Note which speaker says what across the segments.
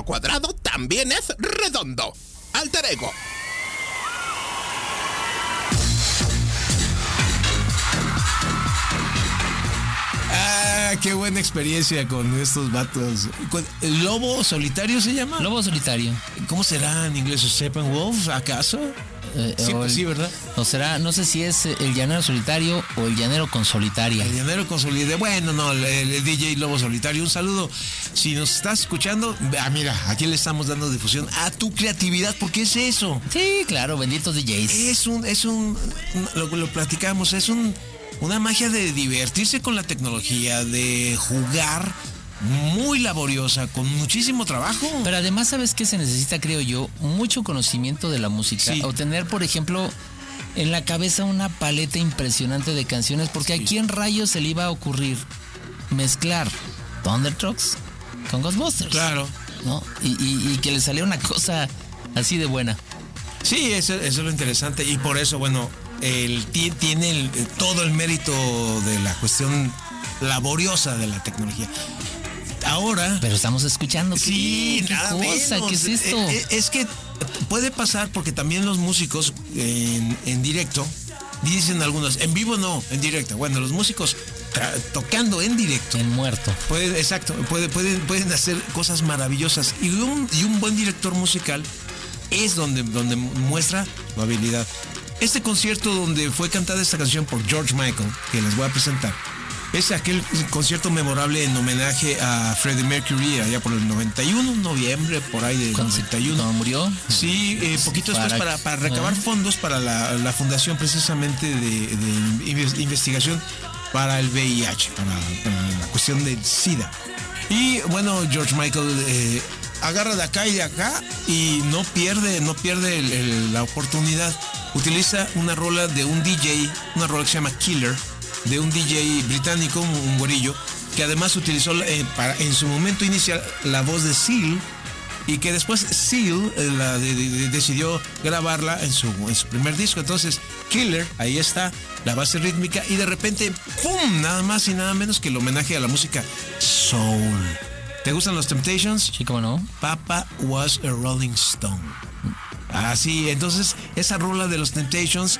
Speaker 1: lo cuadrado también es redondo. Alter Ego.
Speaker 2: Qué buena experiencia con estos vatos. ¿Lobo solitario se llama?
Speaker 3: Lobo solitario.
Speaker 2: ¿Cómo será en inglés? ¿Steppenwolf, acaso? Sí, pues sí, ¿verdad?
Speaker 3: O será, no sé si es el llanero solitario o el llanero con solitaria.
Speaker 2: El llanero con solitaria. Bueno, no, el DJ Lobo Solitario. Un saludo. Si nos estás escuchando, mira, aquí le estamos dando difusión a tu creatividad, porque es eso.
Speaker 3: Sí, claro, benditos DJs.
Speaker 2: Lo platicamos, es una magia de divertirse con la tecnología, de jugar, muy laboriosa, con muchísimo trabajo.
Speaker 3: Pero además, ¿sabes qué se necesita, creo yo? Mucho conocimiento de la música.
Speaker 2: Sí.
Speaker 3: O tener, por ejemplo, en la cabeza una paleta impresionante de canciones, porque
Speaker 2: Sí.
Speaker 3: ¿a quién rayos se le iba a ocurrir mezclar Thunder Trucks con Ghostbusters?
Speaker 2: Claro.
Speaker 3: ¿No? Y que le saliera una cosa así de buena.
Speaker 2: Sí, eso es lo interesante, y por eso, bueno, él tiene todo el mérito de la cuestión laboriosa de la tecnología. Ahora...
Speaker 3: Pero estamos escuchando.
Speaker 2: Sí,
Speaker 3: ¿Qué
Speaker 2: nada
Speaker 3: cosa?
Speaker 2: menos.
Speaker 3: ¿Qué es esto?
Speaker 2: Es que puede pasar porque también los músicos en directo, dicen algunos, en vivo no, en directo. Bueno, los músicos tocando en directo.
Speaker 3: En muerto.
Speaker 2: Pueden hacer cosas maravillosas. Y un buen director musical es donde muestra su habilidad. Este concierto donde fue cantada esta canción por George Michael, que les voy a presentar, es aquel concierto memorable en homenaje a Freddie Mercury allá por el 91, noviembre, por ahí del 91.
Speaker 3: ¿Cuándo murió?
Speaker 2: Sí, poquito después para recabar fondos para la fundación precisamente de investigación para el VIH, para la cuestión del SIDA. Y bueno, George Michael agarra de acá y de acá y no pierde la oportunidad. Utiliza una rola de un DJ, una rola que se llama Killer, de un DJ británico, un gorillo, que además utilizó en su momento inicial la voz de Seal, y que después Seal decidió grabarla en su primer disco. Entonces Killer, ahí está la base rítmica, y de repente ¡pum! Nada más y nada menos que el homenaje a la música soul. ¿Te gustan los Temptations?
Speaker 3: Sí, ¿cómo no?
Speaker 2: Papa was a Rolling Stone. Así, entonces esa rola de los Temptations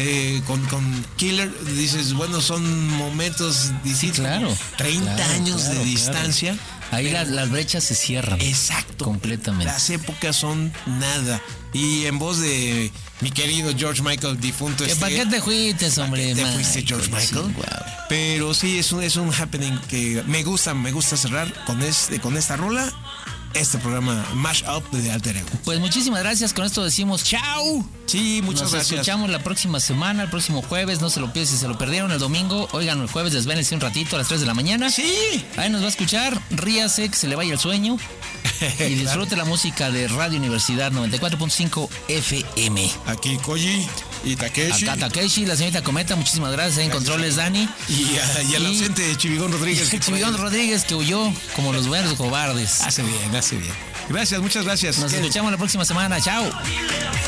Speaker 2: con Killer, dices, bueno, son momentos distintos.
Speaker 3: Claro.
Speaker 2: 30 años de distancia.
Speaker 3: Claro. Ahí las brechas se cierran.
Speaker 2: Exacto.
Speaker 3: Completamente.
Speaker 2: Las épocas son nada. Y en voz de mi querido George Michael, difunto.
Speaker 3: ¿Para qué te fuiste, hombre?
Speaker 2: ¿Te fuiste, George Michael?
Speaker 3: Sí, wow.
Speaker 2: Pero sí, es un happening que me gusta cerrar con esta rola. Este programa Mashup de Alter Ego.
Speaker 3: Pues muchísimas gracias. Con esto decimos chao.
Speaker 2: Sí, muchas gracias.
Speaker 3: Nos escuchamos la próxima semana, el próximo jueves. No se lo pierdan si se lo perdieron el domingo. Oigan, el jueves desvélense un ratito a las 3 de la mañana.
Speaker 2: Sí.
Speaker 3: Ahí nos va a escuchar. Ríase, que se le vaya el sueño. Y disfrute la música de Radio Universidad 94.5 FM.
Speaker 2: Aquí Koji y Takeshi.
Speaker 3: Acá Takeshi, la señorita Cometa. Muchísimas gracias. En controles, Dani.
Speaker 2: Y al ausente de Chivigón Rodríguez.
Speaker 3: Chivigón Rodríguez, que huyó como los buenos cobardes.
Speaker 2: Hace bien. Gracias, muchas gracias.
Speaker 3: Nos escuchamos la próxima semana. Chao.